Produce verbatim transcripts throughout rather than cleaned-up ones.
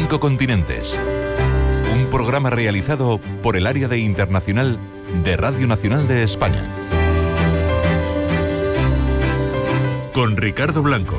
Cinco continentes. Un programa realizado por el Área de Internacional de Radio Nacional de España. Con Ricardo Blanco.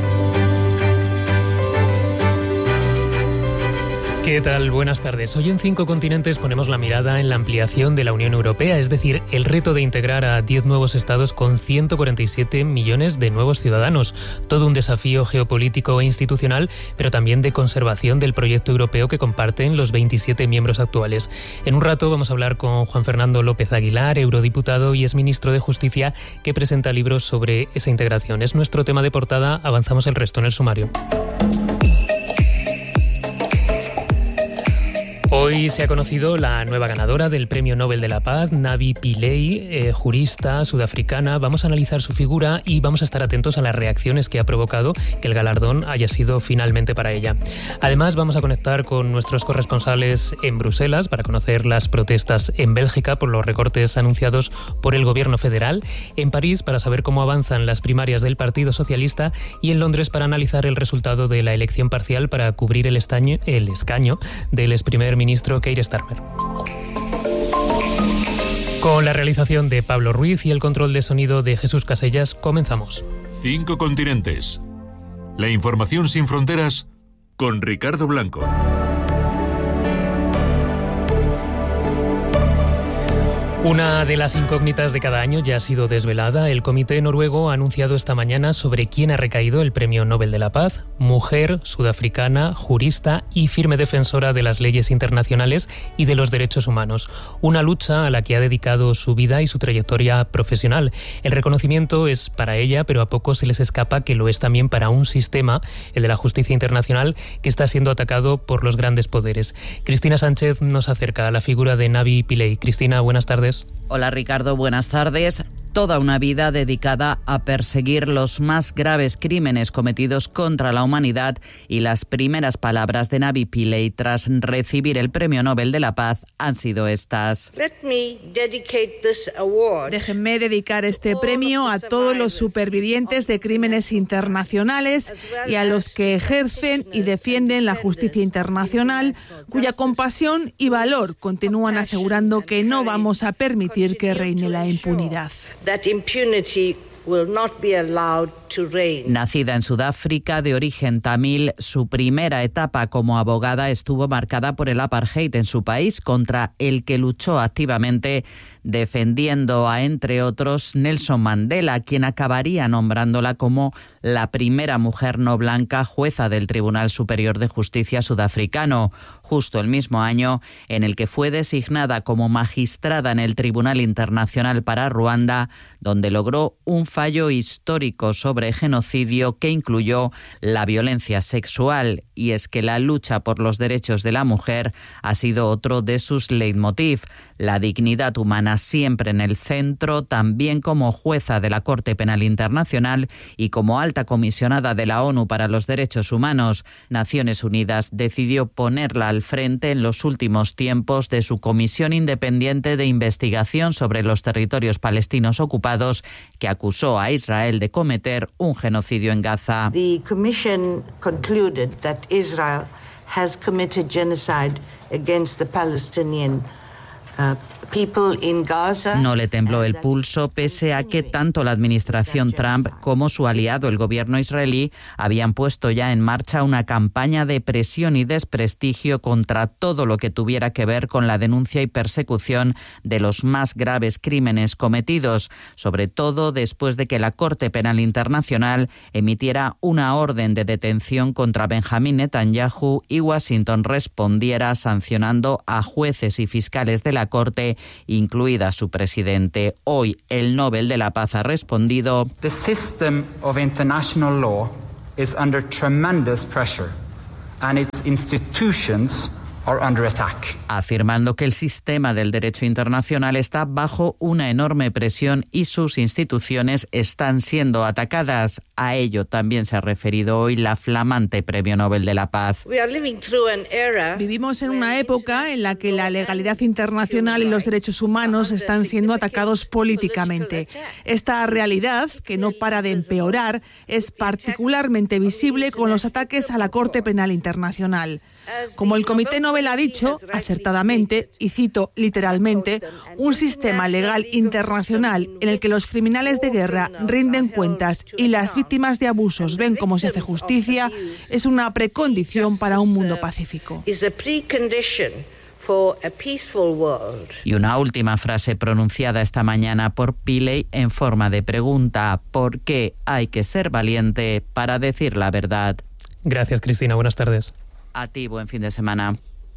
¿Qué tal? Buenas tardes. Hoy en Cinco Continentes ponemos la mirada en la ampliación de la Unión Europea, es decir, el reto de integrar a diez nuevos estados con ciento cuarenta y siete millones de nuevos ciudadanos. Todo un desafío geopolítico e institucional, pero también de conservación del proyecto europeo que comparten los veintisiete miembros actuales. En un rato vamos a hablar con Juan Fernando López Aguilar, eurodiputado y exministro de Justicia, que presenta libros sobre esa integración. Es nuestro tema de portada, avanzamos el resto en el sumario. Hoy se ha conocido la nueva ganadora del Premio Nobel de la Paz, Navi Pillay, eh, jurista sudafricana. Vamos a analizar su figura y vamos a estar atentos a las reacciones que ha provocado que el galardón haya sido finalmente para ella. Además, vamos a conectar con nuestros corresponsales en Bruselas para conocer las protestas en Bélgica por los recortes anunciados por el gobierno federal, en París para saber cómo avanzan las primarias del Partido Socialista y en Londres para analizar el resultado de la elección parcial para cubrir el, estaño, el escaño del ex primer ministro Keir Starmer. Con la realización de Pablo Ruiz y el control de sonido de Jesús Casellas, comenzamos. Cinco continentes. La información sin fronteras con Ricardo Blanco. Una de las incógnitas de cada año ya ha sido desvelada. El Comité Noruego ha anunciado esta mañana sobre quién ha recaído el Premio Nobel de la Paz. Mujer, sudafricana, jurista y firme defensora de las leyes internacionales y de los derechos humanos. Una lucha a la que ha dedicado su vida y su trayectoria profesional. El reconocimiento es para ella, pero a poco se les escapa que lo es también para un sistema, el de la justicia internacional, que está siendo atacado por los grandes poderes. Cristina Sánchez nos acerca a la figura de Navi Pillay. Cristina, buenas tardes. Hola Ricardo, buenas tardes. Toda una vida dedicada a perseguir los más graves crímenes cometidos contra la humanidad y las primeras palabras de Navi Pillay tras recibir el Premio Nobel de la Paz han sido estas. Déjenme dedicar este premio a todos los supervivientes de crímenes internacionales y a los que ejercen y defienden la justicia internacional, cuya compasión y valor continúan asegurando que no vamos a permitir que reine la impunidad. That impunity will not be allowed to reign. Nacida en Sudáfrica, de origen tamil, su primera etapa como abogada estuvo marcada por el apartheid en su país, contra el que luchó activamente, defendiendo a, entre otros, Nelson Mandela, quien acabaría nombrándola como la primera mujer no blanca jueza del Tribunal Superior de Justicia sudafricano, justo el mismo año en el que fue designada como magistrada en el Tribunal Internacional para Ruanda, donde logró un fallo histórico sobre genocidio que incluyó la violencia sexual. Y es que la lucha por los derechos de la mujer ha sido otro de sus leitmotiv. La dignidad humana siempre en el centro, también como jueza de la Corte Penal Internacional y como alta comisionada de la ONU para los Derechos Humanos. Naciones Unidas decidió ponerla al frente en los últimos tiempos de su Comisión Independiente de Investigación sobre los Territorios Palestinos Ocupados, que acusó a Israel de cometer un genocidio en Gaza. The commission concluded that Israel has committed genocide against the Palestinian Uh, people in Gaza. No le tembló el pulso, pese a que tanto la administración Trump como su aliado, el gobierno israelí, habían puesto ya en marcha una campaña de presión y desprestigio contra todo lo que tuviera que ver con la denuncia y persecución de los más graves crímenes cometidos, sobre todo después de que la Corte Penal Internacional emitiera una orden de detención contra Benjamín Netanyahu y Washington respondiera sancionando a jueces y fiscales de la Corte, incluida su presidente. Hoy el Nobel de la Paz ha respondido: The system of international law is under tremendous pressure and its institutions are under attack. Afirmando que el sistema del derecho internacional está bajo una enorme presión y sus instituciones están siendo atacadas. A ello también se ha referido hoy la flamante Premio Nobel de la Paz. Vivimos en una época en la que la legalidad internacional y los derechos humanos están siendo atacados políticamente. Esta realidad, que no para de empeorar, es particularmente visible con los ataques a la Corte Penal Internacional. Como el Comité Nobel ha dicho, acertadamente, y cito literalmente, un sistema legal internacional en el que los criminales de guerra rinden cuentas y las víctimas de abusos ven cómo se hace justicia es una precondición para un mundo pacífico. Y una última frase pronunciada esta mañana por Pillay en forma de pregunta: ¿por qué hay que ser valiente para decir la verdad? Gracias, Cristina. Buenas tardes. A ti, buen fin de semana.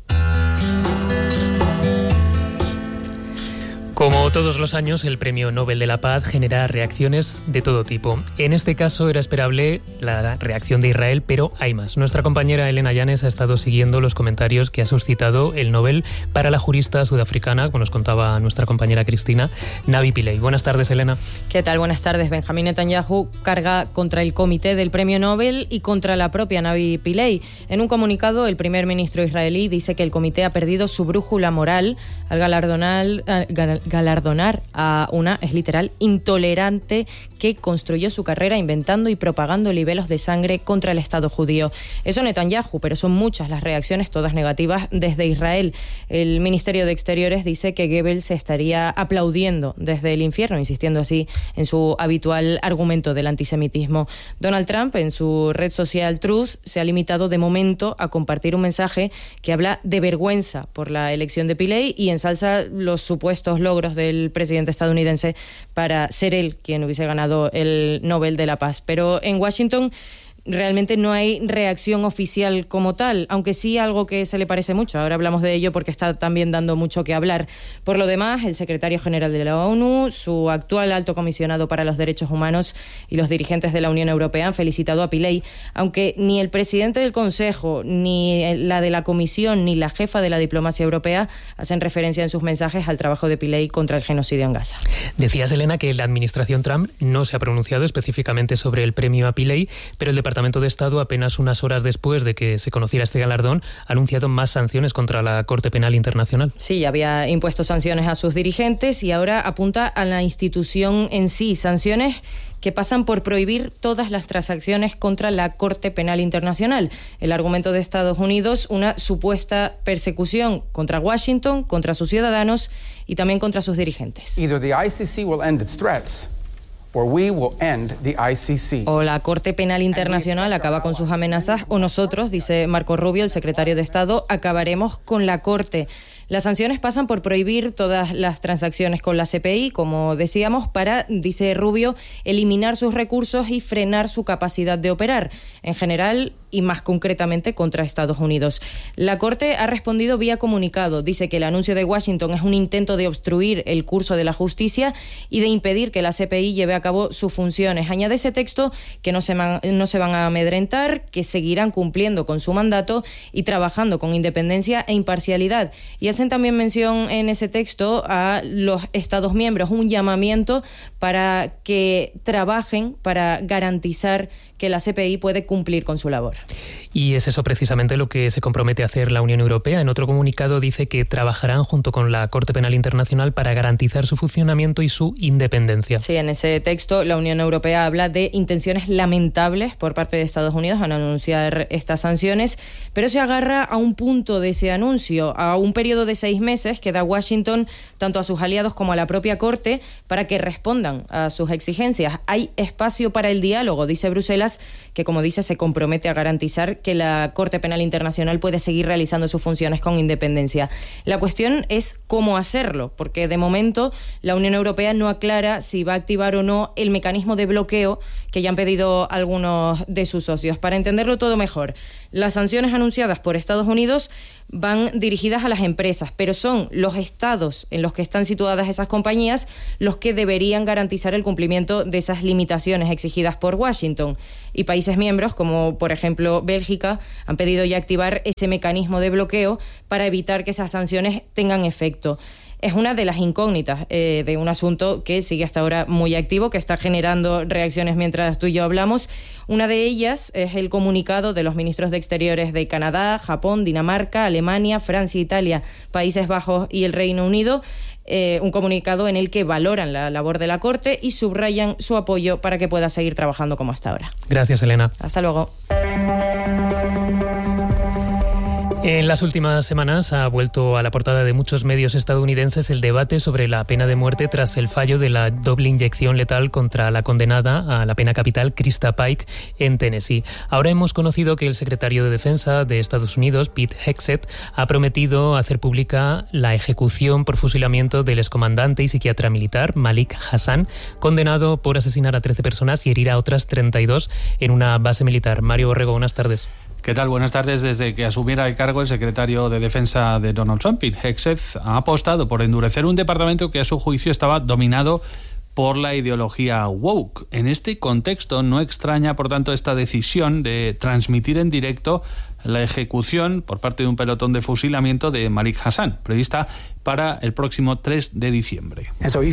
Como todos los años, el Premio Nobel de la Paz genera reacciones de todo tipo. En este caso era esperable la reacción de Israel, pero hay más. Nuestra compañera Elena Llanes ha estado siguiendo los comentarios que ha suscitado el Nobel para la jurista sudafricana, como nos contaba nuestra compañera Cristina, Navi Pillay. Buenas tardes, Elena. ¿Qué tal? Buenas tardes. Benjamín Netanyahu carga contra el comité del Premio Nobel y contra la propia Navi Pillay. En un comunicado, el primer ministro israelí dice que el comité ha perdido su brújula moral al galardonar, al galardonar a una, es literal, intolerante que construyó su carrera inventando y propagando libelos de sangre contra el Estado judío. Eso Netanyahu, pero son muchas las reacciones, todas negativas, desde Israel. El Ministerio de Exteriores dice que Goebbels se estaría aplaudiendo desde el infierno, insistiendo así en su habitual argumento del antisemitismo. Donald Trump, en su red social Truth, se ha limitado de momento a compartir un mensaje que habla de vergüenza por la elección de Pillay y ensalza los supuestos logros del presidente estadounidense para ser él quien hubiese ganado el Nobel de la Paz. Pero en Washington realmente no hay reacción oficial como tal, aunque sí algo que se le parece mucho. Ahora hablamos de ello porque está también dando mucho que hablar. Por lo demás, el secretario general de la ONU, su actual alto comisionado para los derechos humanos y los dirigentes de la Unión Europea han felicitado a Pillay, aunque ni el presidente del Consejo, ni la de la Comisión, ni la jefa de la diplomacia europea hacen referencia en sus mensajes al trabajo de Pillay contra el genocidio en Gaza. Decías, Elena, que la administración Trump no se ha pronunciado específicamente sobre el premio a Pillay, pero el Departamento de Estado, apenas unas horas después de que se conociera este galardón, ha anunciado más sanciones contra la Corte Penal Internacional. Sí, había impuesto sanciones a sus dirigentes y ahora apunta a la institución en sí, sanciones que pasan por prohibir todas las transacciones contra la Corte Penal Internacional. El argumento de Estados Unidos, una supuesta persecución contra Washington, contra sus ciudadanos y también contra sus dirigentes. Either the I C C will end its threats, or we will end the I C C. O la Corte Penal Internacional acaba con sus amenazas, o nosotros, dice Marco Rubio, el secretario de Estado, acabaremos con la Corte. Las sanciones pasan por prohibir todas las transacciones con la C P I, como decíamos, para, dice Rubio, eliminar sus recursos y frenar su capacidad de operar, en general y más concretamente contra Estados Unidos. La Corte ha respondido vía comunicado. Dice que el anuncio de Washington es un intento de obstruir el curso de la justicia y de impedir que la C P I lleve a cabo sus funciones. Añade ese texto que no se, man, no se van a amedrentar, que seguirán cumpliendo con su mandato y trabajando con independencia e imparcialidad. Y hacen también mención en ese texto a los Estados miembros, un llamamiento para que trabajen para garantizar que la C P I puede cumplir con su labor. Y es eso precisamente lo que se compromete a hacer la Unión Europea. En otro comunicado dice que trabajarán junto con la Corte Penal Internacional para garantizar su funcionamiento y su independencia. Sí, en ese texto la Unión Europea habla de intenciones lamentables por parte de Estados Unidos al anunciar estas sanciones, pero se agarra a un punto de ese anuncio, a un periodo de seis meses que da Washington tanto a sus aliados como a la propia Corte para que respondan a sus exigencias. Hay espacio para el diálogo, dice Bruselas, que como dice se compromete a garantizar que la Corte Penal Internacional puede seguir realizando sus funciones con independencia. La cuestión es cómo hacerlo, porque de momento la Unión Europea no aclara si va a activar o no el mecanismo de bloqueo que ya han pedido algunos de sus socios. Para entenderlo todo mejor, las sanciones anunciadas por Estados Unidos van dirigidas a las empresas empresas, pero son los estados en los que están situadas esas compañías los que deberían garantizar el cumplimiento de esas limitaciones exigidas por Washington. Y países miembros, como por ejemplo Bélgica, han pedido ya activar ese mecanismo de bloqueo para evitar que esas sanciones tengan efecto. Es una de las incógnitas eh, de un asunto que sigue hasta ahora muy activo, que está generando reacciones mientras tú y yo hablamos. Una de ellas es el comunicado de los ministros de Exteriores de Canadá, Japón, Dinamarca, Alemania, Francia, Italia, Países Bajos y el Reino Unido. Eh, un comunicado en el que valoran la labor de la Corte y subrayan su apoyo para que pueda seguir trabajando como hasta ahora. Gracias, Elena. Hasta luego. En las últimas semanas ha vuelto a la portada de muchos medios estadounidenses el debate sobre la pena de muerte tras el fallo de la doble inyección letal contra la condenada a la pena capital Krista Pike en Tennessee. Ahora hemos conocido que el secretario de Defensa de Estados Unidos, Pete Hegseth, ha prometido hacer pública la ejecución por fusilamiento del excomandante y psiquiatra militar Malik Hassan, condenado por asesinar a trece personas y herir a otras treinta y dos en una base militar. Mario Borrego, buenas tardes. ¿Qué tal? Buenas tardes. Desde que asumiera el cargo el secretario de Defensa de Donald Trump, Pete Hegseth, ha apostado por endurecer un departamento que a su juicio estaba dominado por la ideología woke. En este contexto no extraña, por tanto, esta decisión de transmitir en directo la ejecución por parte de un pelotón de fusilamiento de Malik Hassan, prevista para el próximo tres de diciembre.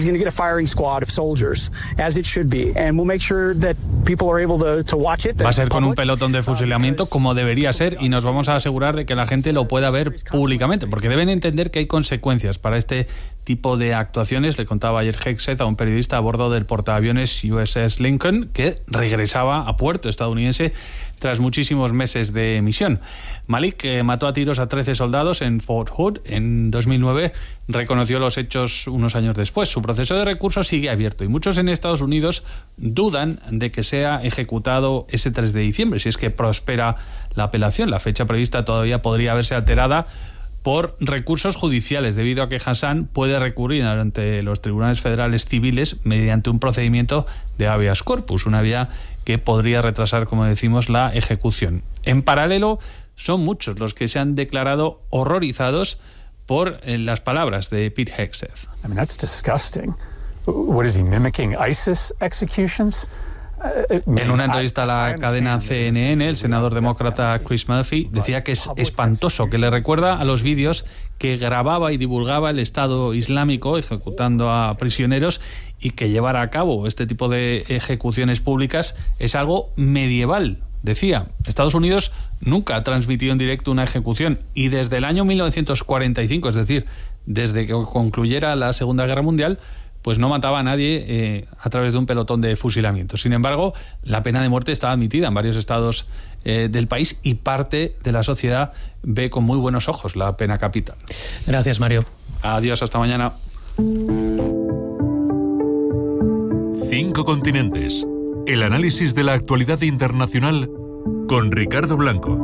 Va a ser con un pelotón de fusilamiento como debería ser y nos vamos a asegurar de que la gente lo pueda ver públicamente, porque deben entender que hay consecuencias para este tipo de actuaciones. Le contaba ayer Hegseth a un periodista a bordo del portaaviones U S S Lincoln que regresaba a puerto estadounidense tras muchísimos meses de misión. Malik, que mató a tiros a trece soldados en Fort Hood en dos mil nueve, reconoció los hechos unos años después. Su proceso de recurso sigue abierto y muchos en Estados Unidos dudan de que sea ejecutado ese tres de diciembre, si es que prospera la apelación. La fecha prevista todavía podría verse alterada por recursos judiciales, debido a que Hassan puede recurrir ante los tribunales federales civiles mediante un procedimiento de habeas corpus, una vía que podría retrasar, como decimos, la ejecución. En paralelo, son muchos los que se han declarado horrorizados por eh, las palabras de Pete Hegseth. I mean, that's disgusting. What is he mimicking? ISIS executions? En una entrevista a la cadena C N N, el senador demócrata Chris Murphy decía que es espantoso, que le recuerda a los vídeos que grababa y divulgaba el Estado Islámico ejecutando a prisioneros, y que llevar a cabo este tipo de ejecuciones públicas es algo medieval. Decía, Estados Unidos nunca ha transmitido en directo una ejecución y desde el año mil novecientos cuarenta y cinco, es decir, desde que concluyera la Segunda Guerra Mundial, pues no mataba a nadie eh, a través de un pelotón de fusilamiento. Sin embargo, la pena de muerte está admitida en varios estados eh, del país y parte de la sociedad ve con muy buenos ojos la pena capital. Gracias, Mario. Adiós, hasta mañana. Cinco continentes. El análisis de la actualidad internacional con Ricardo Blanco.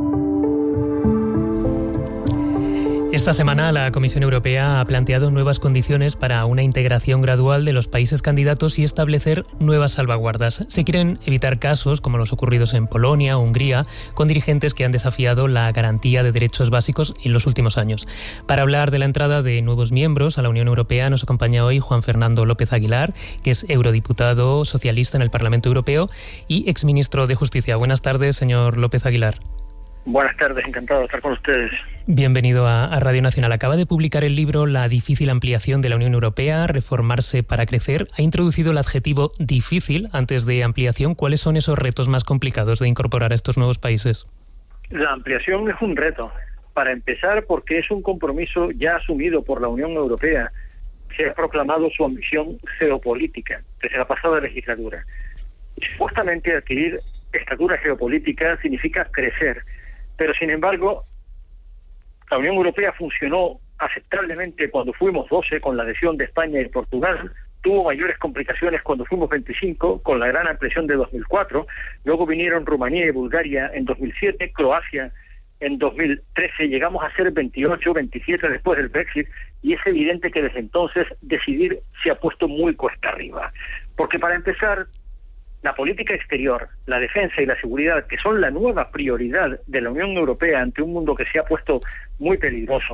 Esta semana la Comisión Europea ha planteado nuevas condiciones para una integración gradual de los países candidatos y establecer nuevas salvaguardas. Se quieren evitar casos como los ocurridos en Polonia o Hungría, con dirigentes que han desafiado la garantía de derechos básicos en los últimos años. Para hablar de la entrada de nuevos miembros a la Unión Europea nos acompaña hoy Juan Fernando López Aguilar, que es eurodiputado socialista en el Parlamento Europeo y exministro de Justicia. Buenas tardes, señor López Aguilar. Buenas tardes, encantado de estar con ustedes. Bienvenido a, a Radio Nacional. Acaba de publicar el libro La difícil ampliación de la Unión Europea, reformarse para crecer. Ha introducido el adjetivo difícil antes de ampliación. ¿Cuáles son esos retos más complicados de incorporar a estos nuevos países? La ampliación es un reto. Para empezar, porque es un compromiso ya asumido por la Unión Europea, que ha proclamado su ambición geopolítica desde la pasada legislatura. Y supuestamente adquirir estatura geopolítica significa crecer. Pero, sin embargo, la Unión Europea funcionó aceptablemente cuando fuimos doce, con la adhesión de España y Portugal. Tuvo mayores complicaciones cuando fuimos veinticinco, con la gran ampliación de dos mil cuatro. Luego vinieron Rumanía y Bulgaria en dos mil siete, Croacia en dos mil trece. Llegamos a ser veintiocho, veintisiete después del Brexit. Y es evidente que desde entonces decidir se ha puesto muy cuesta arriba. Porque, para empezar, la política exterior, la defensa y la seguridad, que son la nueva prioridad de la Unión Europea ante un mundo que se ha puesto muy peligroso,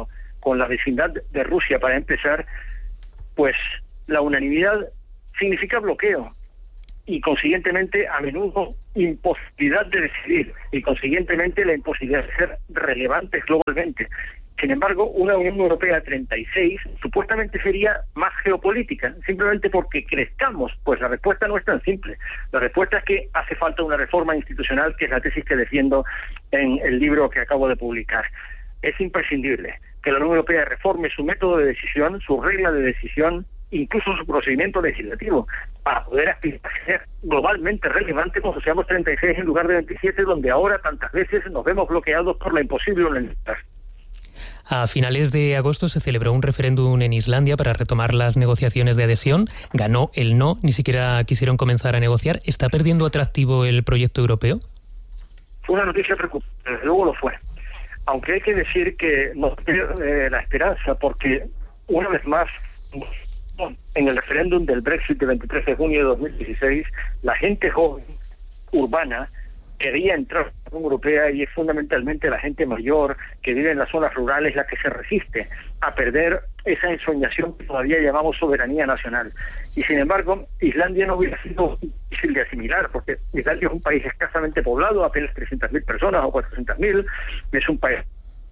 con la vecindad de Rusia para empezar, pues la unanimidad significa bloqueo y consiguientemente a menudo imposibilidad de decidir y consiguientemente la imposibilidad de ser relevantes globalmente. Sin embargo, una Unión Europea treinta y seis supuestamente sería más geopolítica, simplemente porque crezcamos. Pues la respuesta no es tan simple. La respuesta es que hace falta una reforma institucional, que es la tesis que defiendo en el libro que acabo de publicar. Es imprescindible que la Unión Europea reforme su método de decisión, su regla de decisión, incluso su procedimiento legislativo, para poder aspirar a ser globalmente relevante cuando seamos treinta y seis en lugar de veintisiete, donde ahora tantas veces nos vemos bloqueados por la imposible unanimidad. A finales de agosto se celebró un referéndum en Islandia para retomar las negociaciones de adhesión. Ganó el no, ni siquiera quisieron comenzar a negociar. ¿Está perdiendo atractivo el proyecto europeo? Fue una noticia preocupante, desde luego lo fue. Aunque hay que decir que no pierde eh, la esperanza, porque una vez más, en el referéndum del Brexit del veintitrés de junio de dos mil dieciséis, la gente joven, urbana, quería entrar a la Unión Europea, y es fundamentalmente la gente mayor que vive en las zonas rurales la que se resiste a perder esa ensoñación que todavía llamamos soberanía nacional. Y sin embargo, Islandia no hubiera sido difícil de asimilar, porque Islandia es un país escasamente poblado, apenas trescientas mil personas o cuatrocientas mil, es un país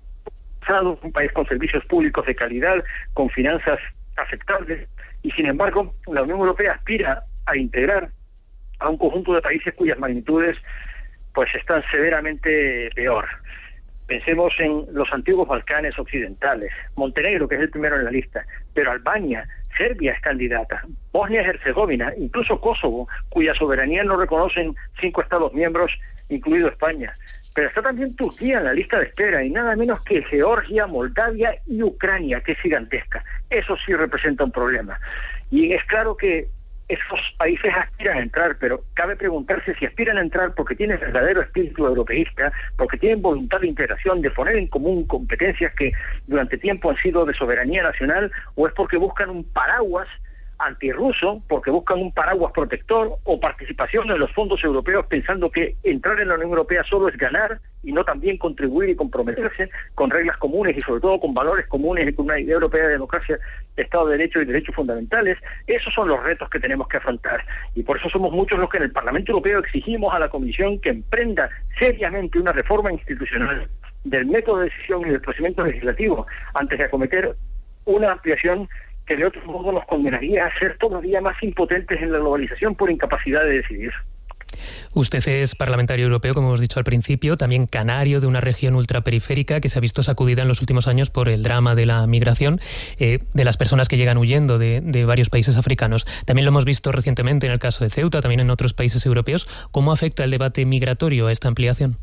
un país con servicios públicos de calidad, con finanzas aceptables, y sin embargo la Unión Europea aspira a integrar a un conjunto de países cuyas magnitudes pues están severamente peor. Pensemos en los antiguos Balcanes occidentales, Montenegro, que es el primero en la lista, pero Albania, Serbia es candidata, Bosnia y Herzegovina, incluso Kosovo, cuya soberanía no reconocen cinco Estados miembros, incluido España. Pero está también Turquía en la lista de espera, y nada menos que Georgia, Moldavia y Ucrania, que es gigantesca. Eso sí representa un problema. Y es claro que esos países aspiran a entrar, pero cabe preguntarse si aspiran a entrar porque tienen verdadero espíritu europeísta, porque tienen voluntad de integración, de poner en común competencias que durante tiempo han sido de soberanía nacional, o es porque buscan un paraguas antirruso, porque buscan un paraguas protector, o participación en los fondos europeos pensando que entrar en la Unión Europea solo es ganar y no también contribuir y comprometerse con reglas comunes y sobre todo con valores comunes y con una idea europea de democracia, Estado de Derecho y derechos fundamentales. Esos son los retos que tenemos que afrontar, y por eso somos muchos los que en el Parlamento Europeo exigimos a la Comisión que emprenda seriamente una reforma institucional del método de decisión y del procedimiento legislativo antes de acometer una ampliación que de otro modo nos condenaría a ser todavía más impotentes en la globalización por incapacidad de decidir. Usted es parlamentario europeo, como hemos dicho al principio, también canario de una región ultraperiférica que se ha visto sacudida en los últimos años por el drama de la migración, eh, de las personas que llegan huyendo de, de varios países africanos. También lo hemos visto recientemente en el caso de Ceuta, también en otros países europeos. ¿Cómo afecta el debate migratorio a esta ampliación?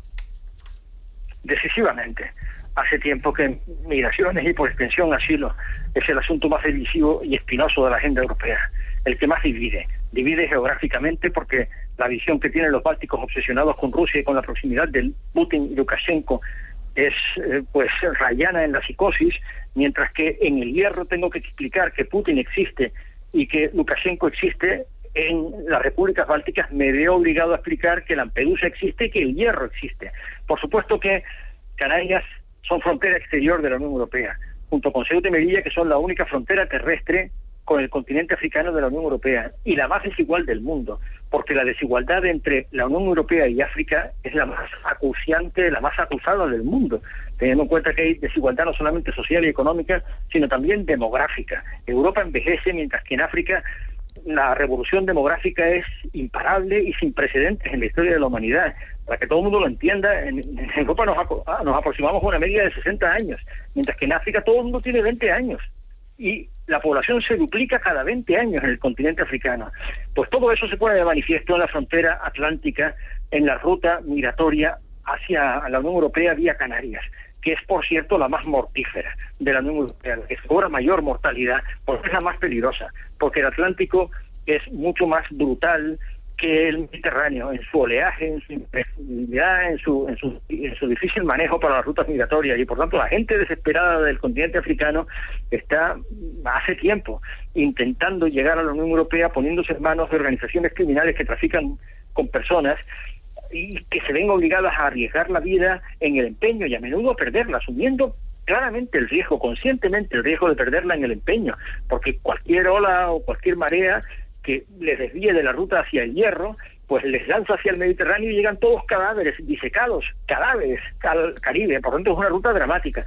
Decisivamente. Hace tiempo que migraciones y por extensión asilo es el asunto más divisivo y espinoso de la agenda europea, el que más divide. Divide geográficamente porque la visión que tienen los bálticos obsesionados con Rusia y con la proximidad de Putin y Lukashenko es eh, pues rayana en la psicosis, mientras que en el hierro tengo que explicar que Putin existe y que Lukashenko existe. En las repúblicas bálticas me veo obligado a explicar que Lampedusa existe y que el hierro existe. Por supuesto que Canarias son frontera exterior de la Unión Europea, junto con Ceuta y Melilla, que son la única frontera terrestre con el continente africano de la Unión Europea, y la más desigual del mundo, porque la desigualdad entre la Unión Europea y África es la más acuciante, la más acusada del mundo, teniendo en cuenta que hay desigualdad no solamente social y económica, sino también demográfica. Europa envejece, mientras que en África la revolución demográfica es imparable y sin precedentes en la historia de la humanidad. Para que todo el mundo lo entienda, en, en Europa nos, nos aproximamos a una media de sesenta años, mientras que en África todo el mundo tiene veinte años. Y la población se duplica cada veinte años en el continente africano. Pues todo eso se pone de manifiesto en la frontera atlántica, en la ruta migratoria hacia la Unión Europea vía Canarias, que es, por cierto, la más mortífera de la Unión Europea, la que cobra mayor mortalidad, porque es la más peligrosa, porque el Atlántico es mucho más brutal que el Mediterráneo en su oleaje, en su imprevisibilidad, en su, en su en su difícil manejo para las rutas migratorias, y por tanto la gente desesperada del continente africano está hace tiempo intentando llegar a la Unión Europea, poniéndose en manos de organizaciones criminales que trafican con personas y que se ven obligadas a arriesgar la vida en el empeño y a menudo a perderla, asumiendo claramente el riesgo, conscientemente el riesgo de perderla en el empeño, porque cualquier ola o cualquier marea que les desvíe de la ruta hacia el Hierro, pues les lanza hacia el Mediterráneo y llegan todos cadáveres, disecados, cadáveres al Caribe. Por tanto, es una ruta dramática.